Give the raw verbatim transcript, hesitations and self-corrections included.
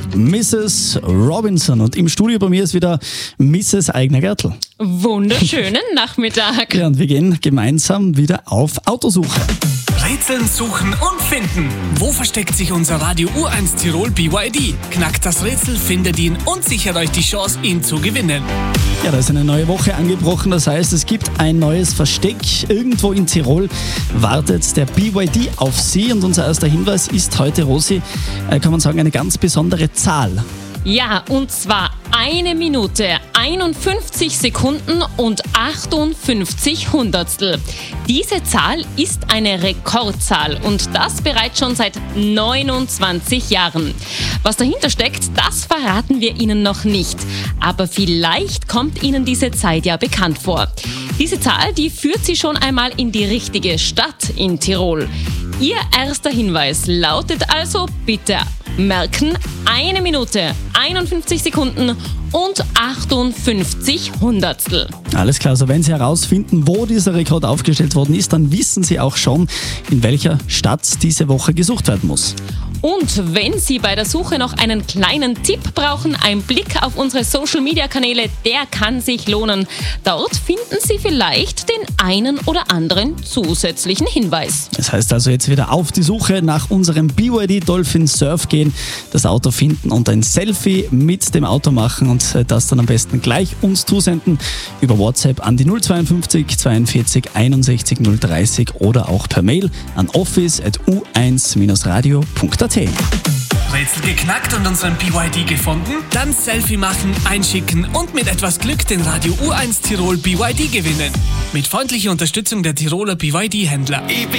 Misses Robinson. Und im Studio bei mir ist wieder Misses Eigner-Gertl. Wunderschönen Nachmittag. Ja, und wir gehen gemeinsam wieder auf Autosuche. Rätseln, suchen und finden. Wo versteckt sich unser Radio U eins Tirol B Y D? Knackt das Rätsel, findet ihn und sichert euch die Chance, ihn zu gewinnen. Ja, da ist eine neue Woche angebrochen. Das heißt, es gibt ein neues Versteck. Irgendwo in Tirol wartet der B Y D auf Sie. Und unser erster Hinweis ist heute, Rosi, äh, kann man sagen, eine ganz besondere Zahl. Ja, und zwar eine Minute, einundfünfzig Sekunden und achtundfünfzig Hundertstel. Diese Zahl ist eine Rekordzahl und das bereits schon seit neunundzwanzig Jahren. Was dahinter steckt, das verraten wir Ihnen noch nicht. Aber vielleicht kommt Ihnen diese Zeit ja bekannt vor. Diese Zahl, die führt Sie schon einmal in die richtige Stadt in Tirol. Ihr erster Hinweis lautet also bitte merken, eine Minute, einundfünfzig Sekunden und achtundfünfzig Hundertstel. Alles klar, also wenn Sie herausfinden, wo dieser Rekord aufgestellt worden ist, dann wissen Sie auch schon, in welcher Stadt diese Woche gesucht werden muss. Und wenn Sie bei der Suche noch einen kleinen Tipp brauchen, ein Blick auf unsere Social-Media-Kanäle, der kann sich lohnen. Dort finden Sie vielleicht den einen oder anderen zusätzlichen Hinweis. Das heißt also jetzt wieder auf die Suche nach unserem B Y D Dolphin Surf gehen, das Auto finden und ein Selfie mit dem Auto machen und das dann am besten gleich uns zusenden über WhatsApp an die null zweiundfünfzig zweiundvierzig einundsechzig null dreißig oder auch per Mail an office at u eins radio punkt a t. Rätsel geknackt und unseren B Y D gefunden? Dann Selfie machen, einschicken und mit etwas Glück den Radio U eins Tirol B Y D gewinnen. Mit freundlicher Unterstützung der Tiroler B Y D-Händler.